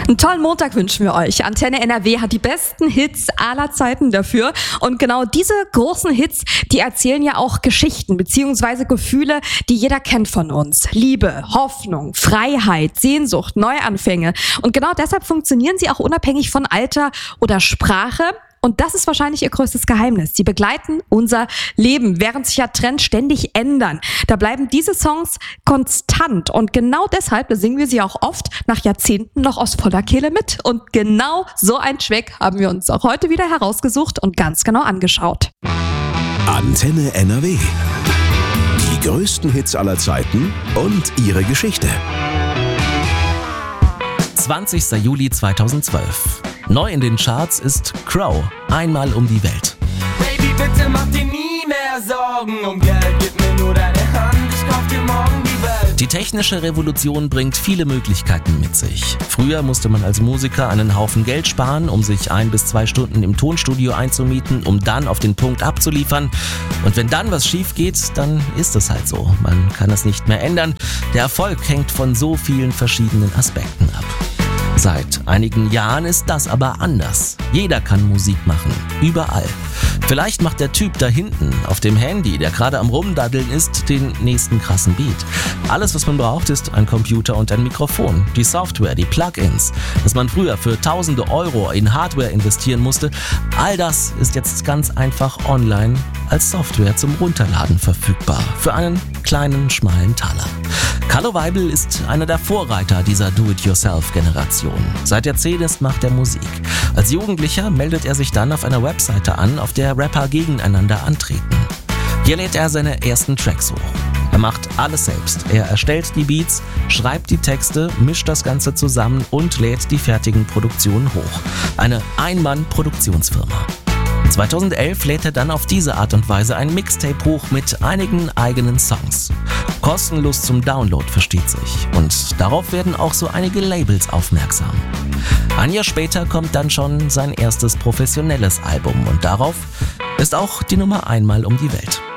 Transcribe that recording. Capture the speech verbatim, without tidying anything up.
Einen tollen Montag wünschen wir euch. Antenne N R W hat die besten Hits aller Zeiten dafür. Und genau diese großen Hits, die erzählen ja auch Geschichten bzw. Gefühle, die jeder kennt von uns. Liebe, Hoffnung, Freiheit, Sehnsucht, Neuanfänge. Und genau deshalb funktionieren sie auch unabhängig von Alter oder Sprache. Und das ist wahrscheinlich ihr größtes Geheimnis. Sie begleiten unser Leben, während sich ja Trends ständig ändern. Da bleiben diese Songs konstant. Und genau deshalb singen wir sie auch oft nach Jahrzehnten noch aus voller Kehle mit. Und genau so einen Track haben wir uns auch heute wieder herausgesucht und ganz genau angeschaut. Antenne N R W. Die größten Hits aller Zeiten und ihre Geschichte. zwanzigster Juli zweitausendzwölf. Neu in den Charts ist Crow, Einmal um die Welt. Baby, bitte mach dir nie mehr Sorgen um Geld. Gib mir nur deine Hand, ich kauf dir morgen die Welt. Die technische Revolution bringt viele Möglichkeiten mit sich. Früher musste man als Musiker einen Haufen Geld sparen, um sich ein bis zwei Stunden im Tonstudio einzumieten, um dann auf den Punkt abzuliefern. Und wenn dann was schief geht, dann ist es halt so. Man kann es nicht mehr ändern. Der Erfolg hängt von so vielen verschiedenen Aspekten ab. Seit einigen Jahren ist das aber anders. Jeder kann Musik machen, überall. Vielleicht macht der Typ da hinten auf dem Handy, der gerade am Rumdaddeln ist, den nächsten krassen Beat. Alles, was man braucht, ist ein Computer und ein Mikrofon, die Software, die Plugins, dass man früher für tausende Euro in Hardware investieren musste. All das ist jetzt ganz einfach online als Software zum Runterladen verfügbar, für einen kleinen, schmalen Taler. Carlo Weibel ist einer der Vorreiter dieser Do-it-yourself-Generation. Seit Jahrzehnten macht er Musik. Als Jugendlicher meldet er sich dann auf einer Webseite an, auf der Rapper gegeneinander antreten. Hier lädt er seine ersten Tracks hoch. Er macht alles selbst. Er erstellt die Beats, schreibt die Texte, mischt das Ganze zusammen und lädt die fertigen Produktionen hoch. Eine Ein-Mann-Produktionsfirma. zweitausendelf lädt er dann auf diese Art und Weise ein Mixtape hoch mit einigen eigenen Songs. Kostenlos zum Download, versteht sich. Und darauf werden auch so einige Labels aufmerksam. Ein Jahr später kommt dann schon sein erstes professionelles Album und darauf ist auch die Nummer Einmal um die Welt.